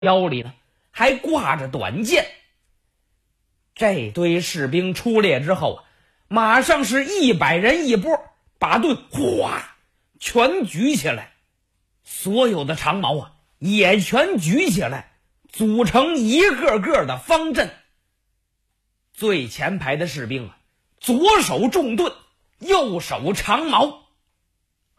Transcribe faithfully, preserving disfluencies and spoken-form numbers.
腰里呢还挂着短剑。这堆士兵出列之后啊，马上是一百人一波，把盾哗全举起来，所有的长矛啊也全举起来，组成一个个的方阵。最前排的士兵啊，左手重盾，右手长矛，